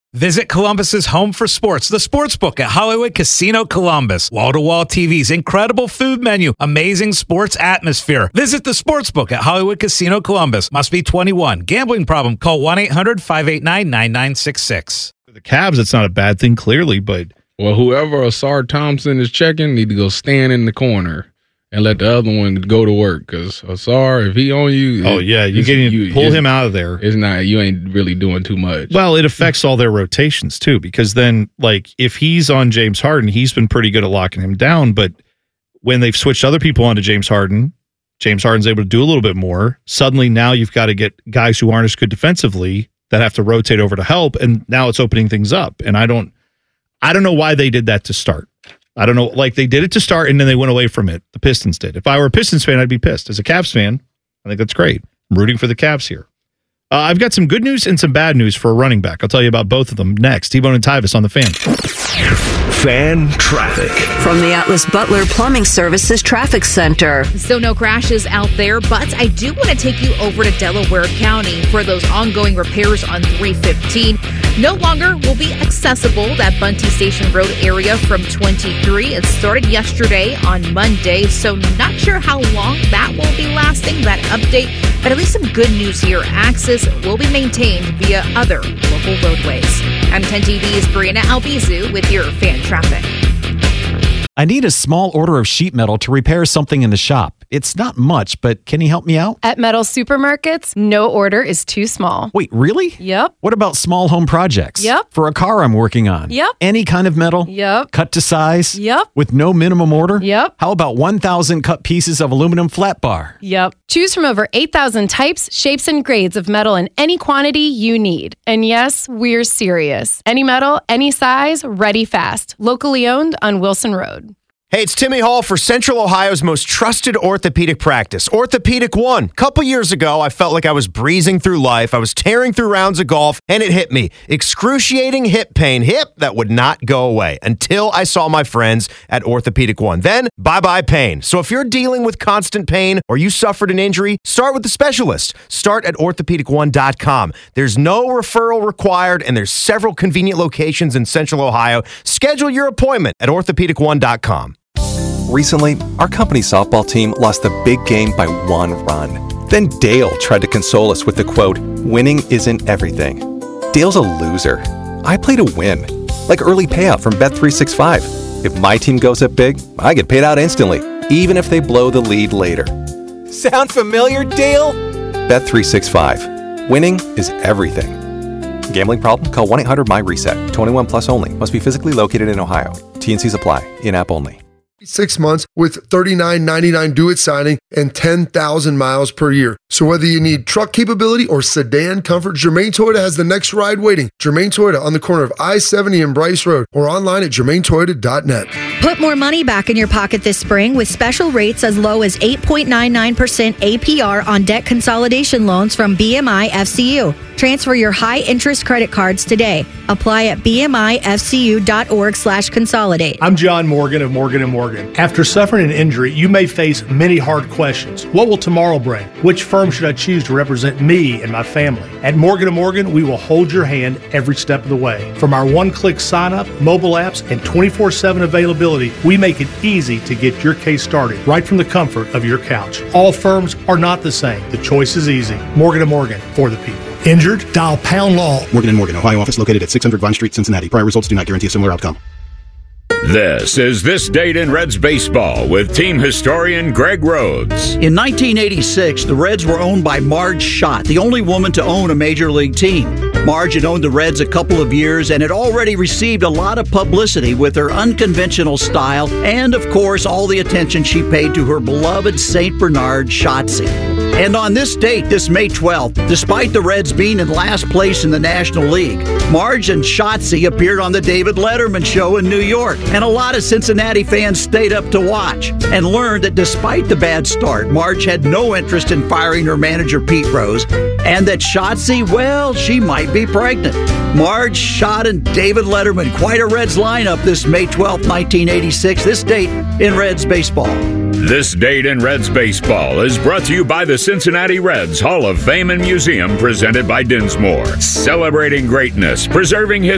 Visit Columbus's home for sports, the Sportsbook at Hollywood Casino Columbus. Wall-to-wall TVs, incredible food menu, amazing sports atmosphere. Visit the Sportsbook at Hollywood Casino Columbus. Must be 21. Gambling problem? Call 1-800-589-9966. For the Cavs, it's not a bad thing, clearly, but... Well, whoever Asar Thompson is checking need to go stand in the corner and let the other one go to work. Because Asar, if he on you... you pull him out of there. It's not, you ain't really doing too much. Well, it affects all their rotations, too, because then, like, if he's on James Harden, he's been pretty good at locking him down, but when they've switched other people onto James Harden's able to do a little bit more. Suddenly, now you've got to get guys who aren't as good defensively that have to rotate over to help, and now it's opening things up. And I don't know why they did that to start. I don't know. Like, they did it to start, and then they went away from it. The Pistons did. If I were a Pistons fan, I'd be pissed. As a Cavs fan, I think that's great. I'm rooting for the Cavs here. I've got some good news and some bad news for a running back. I'll tell you about both of them next. T-Bone and Tyvis on the Fan. Fan traffic. From the Atlas Butler Plumbing Services Traffic Center. So no crashes out there, but I do want to take you over to Delaware County for those ongoing repairs on 315. No longer will be accessible that Bunty Station Road area from 23. It started yesterday on Monday, so not sure how long that will be lasting, that update. But at least some good news here. Access will be maintained via other local roadways. I'm 10 TV's Brianna Albizu with your Fan Traffic. I need a small order of sheet metal to repair something in the shop. It's not much, but can you help me out? At Metal Supermarkets, no order is too small. Wait, really? Yep. What about small home projects? Yep. For a car I'm working on? Yep. Any kind of metal? Yep. Cut to size? Yep. With no minimum order? Yep. How about 1,000 cut pieces of aluminum flat bar? Yep. Choose from over 8,000 types, shapes, and grades of metal in any quantity you need. And yes, we're serious. Any metal, any size, ready fast. Locally owned on Wilson Road. Hey, it's Timmy Hall for Central Ohio's most trusted orthopedic practice, Orthopedic One. A couple years ago, I felt like I was breezing through life. I was tearing through rounds of golf, and it hit me. Excruciating hip pain. Hip that would not go away until I saw my friends at Orthopedic One. Then, bye-bye pain. So if you're dealing with constant pain or you suffered an injury, start with the specialist. Start at orthopedic1.com. There's no referral required, and there's several convenient locations in Central Ohio. Schedule your appointment at orthopedic1.com. Recently, our company softball team lost the big game by 1 run. Then Dale tried to console us with the quote, "Winning isn't everything." Dale's a loser. I play to win. Like early payout from Bet365. If my team goes up big, I get paid out instantly, even if they blow the lead later. Sound familiar, Dale? Bet365. Winning is everything. Gambling problem? Call 1-800-MY-RESET. 21 plus only. Must be physically located in Ohio. T&Cs apply. In-app only. 6 months with $39.99 do-it signing and 10,000 miles per year. So whether you need truck capability or sedan comfort, Germain Toyota has the next ride waiting. Germain Toyota on the corner of I-70 and Bryce Road or online at germaintoyota.net. Put more money back in your pocket this spring with special rates as low as 8.99% APR on debt consolidation loans from BMI FCU. Transfer your high-interest credit cards today. Apply at bmifcu.org/consolidate. I'm John Morgan of Morgan & Morgan. After suffering an injury, you may face many hard questions. What will tomorrow bring? Which firm should I choose to represent me and my family? At Morgan & Morgan, we will hold your hand every step of the way. From our one-click sign-up, mobile apps, and 24/7 availability, we make it easy to get your case started right from the comfort of your couch. All firms are not the same. The choice is easy. Morgan & Morgan, for the people. Injured? Dial pound law. Morgan & Morgan, Ohio office located at 600 Vine Street, Cincinnati. Prior results do not guarantee a similar outcome. This is This Date in Reds Baseball with team historian Greg Rhodes. In 1986, the Reds were owned by Marge Schott, the only woman to own a major league team. Marge had owned the Reds a couple of years and had already received a lot of publicity with her unconventional style and, of course, all the attention she paid to her beloved St. Bernard Shotzi. And on this date, this May 12th, despite the Reds being in last place in the National League, Marge and Shotzi appeared on the David Letterman Show in New York. And a lot of Cincinnati fans stayed up to watch and learned that despite the bad start, Marge had no interest in firing her manager, Pete Rose, and that Shotzi, well, she might be pregnant. Marge, Schott, and David Letterman, quite a Reds lineup this May 12th, 1986, this date in Reds baseball. This Date in Reds Baseball is brought to you by the Cincinnati Reds Hall of Fame and Museum, presented by Dinsmore. Celebrating greatness, preserving history.